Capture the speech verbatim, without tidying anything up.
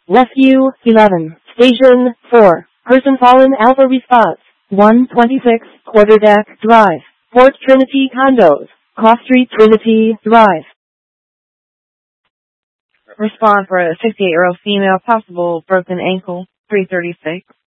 Rescue eleven. Station four. Person fallen. Alpha response. one twenty-six Quarterdeck Drive. Port Trinity Condos. Cross Street Trinity Drive. Respond for a sixty-eight-year-old female, possible broken ankle, three thirty-six.